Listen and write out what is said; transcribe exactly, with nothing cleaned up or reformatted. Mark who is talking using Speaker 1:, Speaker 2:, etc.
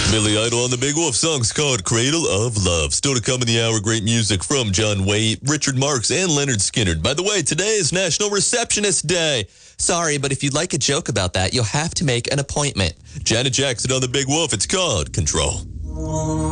Speaker 1: Billy Idol on the Big Wolf. Song's called Cradle of Love. Still to come in the hour, great music from John Waite, Richard Marx, and Leonard Skinner. By the way, today is National Receptionist Day.
Speaker 2: Sorry, but if you'd like a joke about that, you'll have to make an appointment.
Speaker 1: Janet Jackson on the Big Wolf. It's called Control.